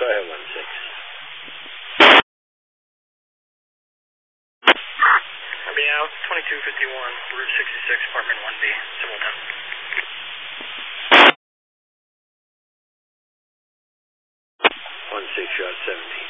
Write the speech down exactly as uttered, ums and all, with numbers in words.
ahead, one six. Meow, twenty-two fifty-one, Route sixty-six, Apartment one B, Simulton. one six, shot seventy.